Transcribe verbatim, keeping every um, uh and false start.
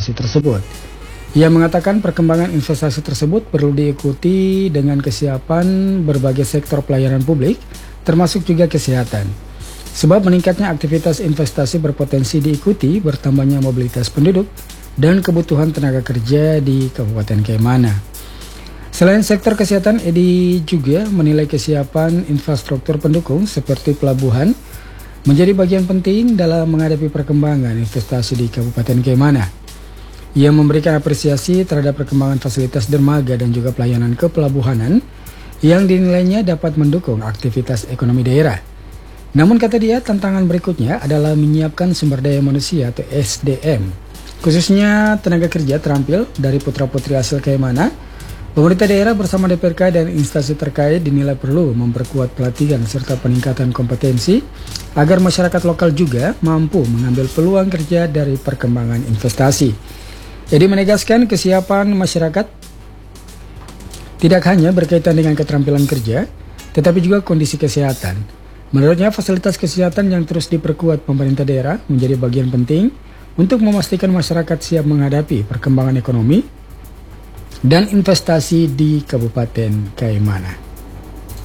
investasi tersebut. Ia mengatakan perkembangan investasi tersebut perlu diikuti dengan kesiapan berbagai sektor pelayanan publik, termasuk juga kesehatan. Sebab meningkatnya aktivitas investasi berpotensi diikuti bertambahnya mobilitas penduduk dan kebutuhan tenaga kerja di Kabupaten Kaimana. Selain sektor kesehatan, Edi juga menilai kesiapan infrastruktur pendukung seperti pelabuhan menjadi bagian penting dalam menghadapi perkembangan investasi di Kabupaten Kaimana. Ia memberikan apresiasi terhadap perkembangan fasilitas dermaga dan juga pelayanan kepelabuhanan yang dinilainya dapat mendukung aktivitas ekonomi daerah. Namun kata dia, tantangan berikutnya adalah menyiapkan sumber daya manusia atau S D M, khususnya tenaga kerja terampil dari putra-putri asal Kaimana. Pemerintah daerah bersama D P R K dan instansi terkait dinilai perlu memperkuat pelatihan serta peningkatan kompetensi agar masyarakat lokal juga mampu mengambil peluang kerja dari perkembangan investasi. Jadi menegaskan kesiapan masyarakat tidak hanya berkaitan dengan keterampilan kerja, tetapi juga kondisi kesehatan. Menurutnya, fasilitas kesehatan yang terus diperkuat pemerintah daerah menjadi bagian penting untuk memastikan masyarakat siap menghadapi perkembangan ekonomi dan investasi di Kabupaten Kaimana.